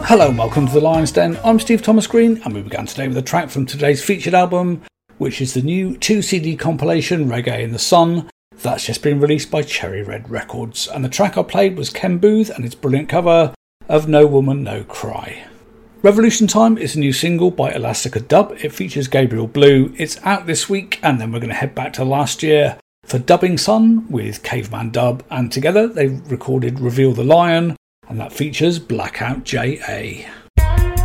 Hello and welcome to the Lion's Den. I'm Steve Thomas Green and we began today with a track from today's featured album, which is the new 2-CD compilation Reggae in the Sun that's just been released by Cherry Red Records, and the track I played was Ken Booth and its brilliant cover of No Woman No Cry. Revolution Time is a new single by Elastica Dub. It features Gabriel Blue. It's out this week, and then we're going to head back to last year for Dubbing Sun with Caveman Dub, and together they recorded Reveal the Lion, and that features Blackout J.A.